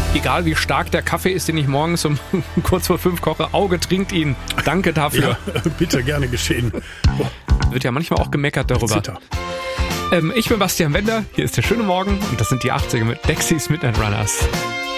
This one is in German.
Egal wie stark der Kaffee ist, den ich morgens um kurz vor 5 koche, Auge trinkt ihn. Danke dafür. Ja, bitte, gerne geschehen. Wird ja manchmal auch gemeckert darüber. Ich bin Bastian Wender, hier ist der schöne Morgen und das sind die 80er mit Dexys Midnight Runners.